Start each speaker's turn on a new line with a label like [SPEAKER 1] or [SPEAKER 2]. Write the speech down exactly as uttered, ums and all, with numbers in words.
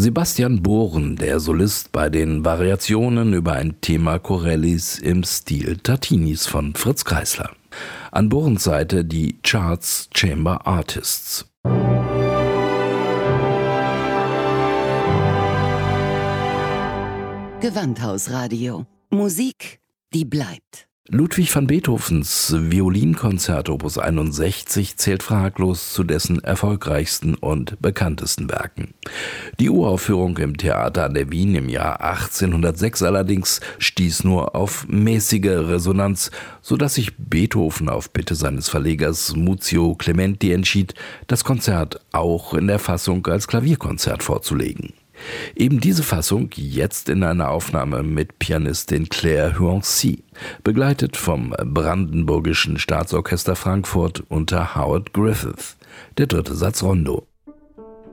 [SPEAKER 1] Sebastian Bohren, der Solist bei den Variationen über ein Thema Corellis im Stil Tartinis von Fritz Kreisler. An Bohrens Seite die Charts Chamber Artists.
[SPEAKER 2] Gewandhausradio. Musik, die bleibt.
[SPEAKER 1] Ludwig van Beethovens Violinkonzert Opus einundsechzig zählt fraglos zu dessen erfolgreichsten und bekanntesten Werken. Die Uraufführung im Theater an der Wien im Jahr achtzehnhundertsechs allerdings stieß nur auf mäßige Resonanz, sodass sich Beethoven auf Bitte seines Verlegers Muzio Clementi entschied, das Konzert auch in der Fassung als Klavierkonzert vorzulegen. Eben diese Fassung jetzt in einer Aufnahme mit Pianistin Claire Huancy, begleitet vom Brandenburgischen Staatsorchester Frankfurt unter Howard Griffith. Der dritte Satz Rondo.